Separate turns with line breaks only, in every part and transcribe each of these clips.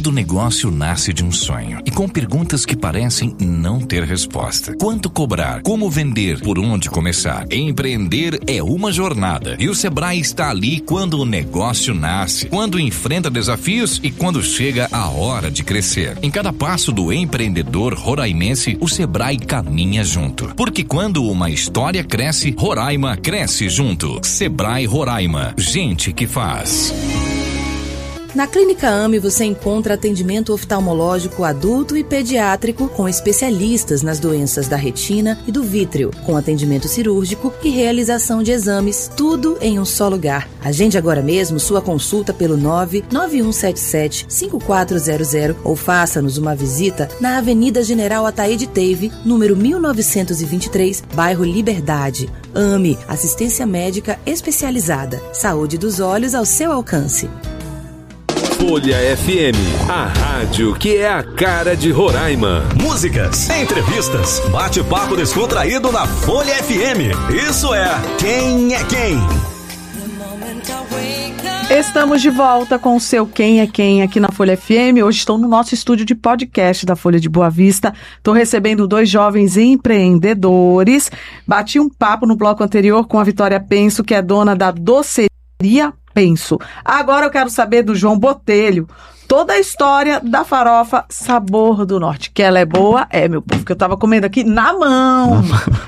Todo negócio nasce de um sonho e com perguntas que parecem não ter resposta. Quanto cobrar? Como vender? Por onde começar? Empreender é uma jornada e o Sebrae está ali quando o negócio nasce, quando enfrenta desafios e quando chega a hora de crescer. Em cada passo do empreendedor roraimense, o Sebrae caminha junto. Porque quando uma história cresce, Roraima cresce junto. Sebrae Roraima. Gente que faz.
Na Clínica AME você encontra atendimento oftalmológico adulto e pediátrico com especialistas nas doenças da retina e do vítreo, com atendimento cirúrgico e realização de exames, tudo em um só lugar. Agende agora mesmo sua consulta pelo 99177-5400 ou faça-nos uma visita na Avenida General Ataíde Teive, número 1923, bairro Liberdade. AME, assistência médica especializada. Saúde dos olhos ao seu alcance.
Folha FM, a rádio que é a cara de Roraima.
Músicas, entrevistas, bate-papo descontraído na Folha FM. Isso é Quem é Quem.
Estamos de volta com o seu Quem é Quem aqui na Folha FM. Hoje estou no nosso estúdio de podcast da Folha de Boa Vista. Estou recebendo 2 jovens empreendedores. Bati um papo no bloco anterior com a Vitória Penso, que é dona da doceria Penso. Agora eu quero saber do João Botelho toda a história da farofa Sabor do Norte. Que ela é boa, meu povo, que eu tava comendo aqui na mão.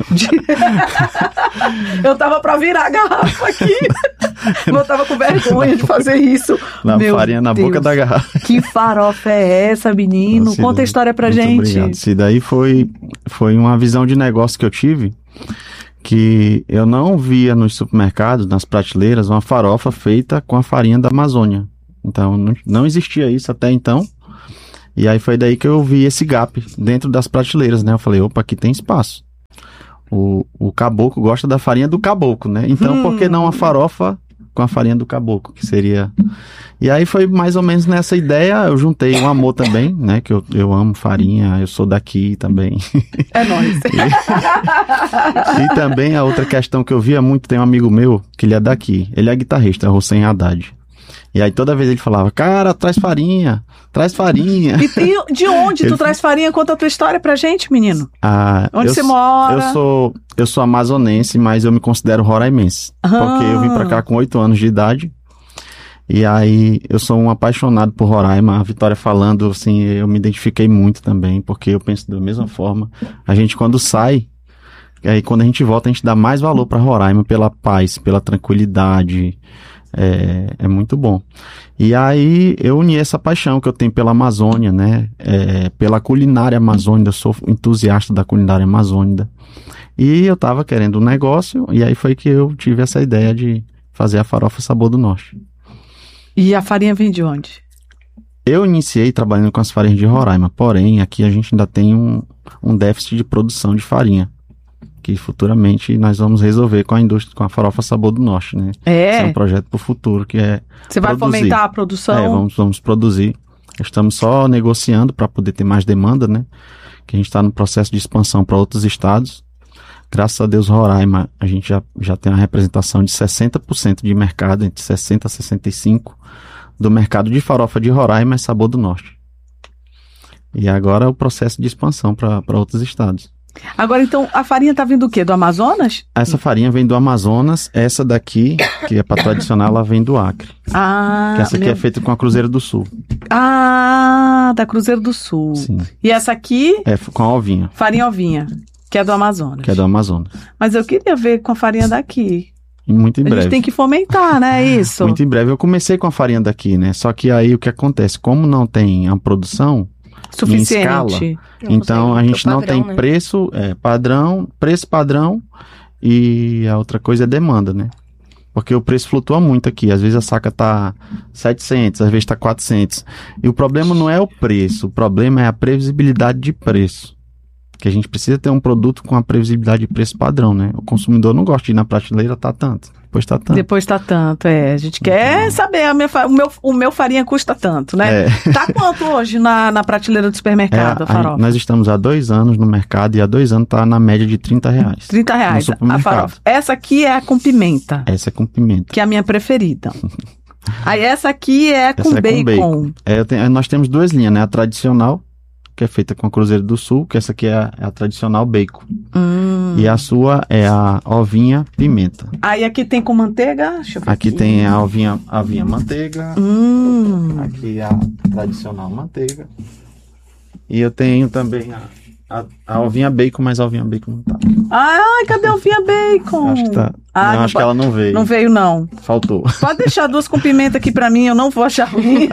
Eu tava pra virar a garrafa aqui. Eu tava com vergonha de fazer isso.
Meu farinha na Deus, boca da garrafa.
Que farofa é essa, menino?
Nossa,
conta a história pra
muito
gente.
Obrigado. Isso daí foi uma visão de negócio que eu tive, que eu não via nos supermercados, nas prateleiras, uma farofa feita com a farinha da Amazônia. Então, não existia isso até então. E aí foi daí que eu vi esse gap dentro das prateleiras, né? Eu falei, opa, aqui tem espaço. O caboclo gosta da farinha do caboclo, né? Então, por que não a farofa com a farinha do caboclo, que seria... E aí foi mais ou menos nessa ideia, eu juntei um amor também, né, que eu amo farinha, eu sou daqui também.
É nóis.
E também a outra questão que eu via muito, tem um amigo meu, que ele é daqui, ele é guitarrista, é Hussein Haddad. E aí toda vez ele falava, cara, traz farinha. E
de onde tu traz farinha? Conta a tua história pra gente, menino. Onde você mora?
Eu sou amazonense, mas eu me considero roraimense. Porque eu vim pra cá com 8 anos de idade. E aí eu sou um apaixonado por Roraima. A Vitória falando, assim, eu me identifiquei muito também, porque eu penso da mesma forma. A gente quando sai, aí quando a gente volta, a gente dá mais valor pra Roraima pela paz, pela tranquilidade. É muito bom. E aí eu uni essa paixão que eu tenho pela Amazônia, né? Pela culinária amazônica, eu sou entusiasta da culinária amazônica. E eu tava querendo um negócio, e aí foi que eu tive essa ideia de fazer a farofa Sabor do Norte.
E a farinha vem de onde?
Eu iniciei trabalhando com as farinhas de Roraima, porém aqui a gente ainda tem um déficit de produção de farinha, que futuramente nós vamos resolver com a indústria, com a farofa Sabor do Norte, né? Esse é um projeto para o futuro, que é
Você vai fomentar a produção?
Vamos produzir. Estamos só negociando para poder ter mais demanda, né? Que a gente está no processo de expansão para outros estados. Graças a Deus, Roraima, a gente já tem uma representação de 60% de mercado, entre 60% a 65% do mercado de farofa de Roraima é Sabor do Norte. E agora é o processo de expansão para outros estados.
Agora, então, a farinha tá vindo do quê? Do Amazonas?
Essa farinha vem do Amazonas. Essa daqui, que é para tradicional, ela vem do Acre. Que essa aqui é feita com a Cruzeiro do Sul.
Da Cruzeiro do Sul.
Sim.
E essa aqui?
É com a ovinha.
Farinha ovinha, que é do Amazonas.
Que é do Amazonas.
Mas eu queria ver com a farinha daqui.
Muito em breve.
A gente tem que fomentar, né? Isso.
Muito em breve. Eu comecei com a farinha daqui, né? Só que aí o que acontece? Como não tem a produção
suficiente
em escala, então a gente não tem preço padrão, e a outra coisa é demanda, né? Porque o preço flutua muito aqui. Às vezes a saca tá 700, às vezes tá 400. E o problema não é o preço, o problema é a previsibilidade de preço. Que a gente precisa ter um produto com a previsibilidade de preço padrão, né? O consumidor não gosta de ir na prateleira, tá tanto. Depois tá tanto, A gente quer saber, o meu farinha custa tanto, né? Tá quanto hoje na prateleira do supermercado, a farofa? Nós estamos há 2 anos no mercado e há 2 anos tá na média de R$30.
R$30 a farofa. Essa aqui é a com pimenta.
Essa é com pimenta.
Que é a minha preferida. Aí essa aqui é com bacon.
Nós temos 2 linhas, né? A tradicional, que é feita com a Cruzeiro do Sul, que essa aqui é a tradicional bacon. E a sua é a ovinha pimenta.
Aí aqui tem com manteiga? Deixa eu ver
aqui tem a ovinha manteiga. Aqui a tradicional manteiga. E eu tenho também a ovinha bacon, mas a ovinha bacon não tá.
Ai, cadê a ovinha bacon?
Acho que tá. Acho que ela não veio.
Não veio, não.
Faltou.
Pode deixar 2 com pimenta aqui pra mim, eu não vou achar ruim.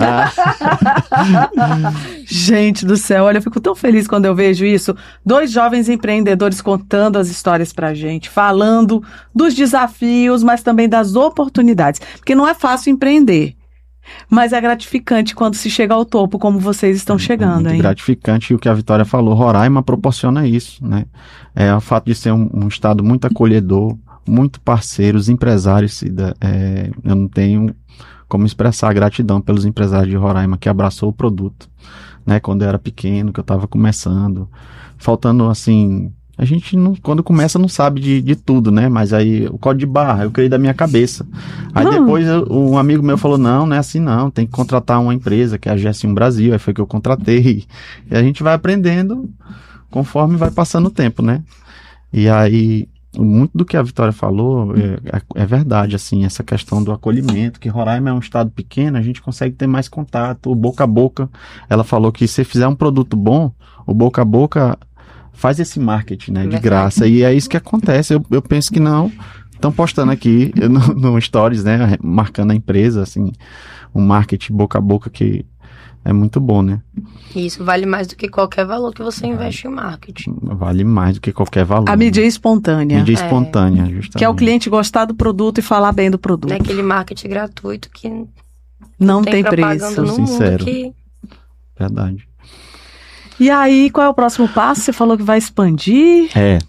Gente do céu, olha, eu fico tão feliz quando eu vejo isso. 2 jovens empreendedores contando as histórias pra gente, falando dos desafios, mas também das oportunidades. Porque não é fácil empreender. Mas é gratificante quando se chega ao topo, como vocês estão chegando,
muito
hein?
Gratificante, e o que a Vitória falou, Roraima proporciona isso, né? O fato de ser um estado muito acolhedor, muito parceiro, os empresários, eu não tenho como expressar a gratidão pelos empresários de Roraima que abraçou o produto, né? Quando eu era pequeno, que eu estava começando, faltando assim... A gente, quando começa, não sabe de tudo, né? Mas aí, o código de barra, eu criei da minha cabeça. Aí depois, um amigo meu falou, não é assim não, tem que contratar uma empresa, que é a GS1 Brasil. Aí foi que eu contratei. E a gente vai aprendendo conforme vai passando o tempo, né? E aí, muito do que a Vitória falou é verdade, assim, essa questão do acolhimento, que Roraima é um estado pequeno, a gente consegue ter mais contato, o boca a boca. Ela falou que se fizer um produto bom, o boca a boca... faz esse marketing, né, de graça, e é isso que acontece. Eu penso que não, estão postando aqui no Stories, né, marcando a empresa, assim, um marketing boca a boca que é muito bom, né.
Isso vale mais do que qualquer valor que você investe em marketing.
Vale mais do que qualquer valor.
A mídia espontânea.
Mídia espontânea, justamente.
Que é o cliente gostar do produto e falar bem do produto.
Não é aquele marketing gratuito que
não tem preço.
No
sincero.
Mundo que...
Verdade.
E aí, qual é o próximo passo? Você falou que vai expandir?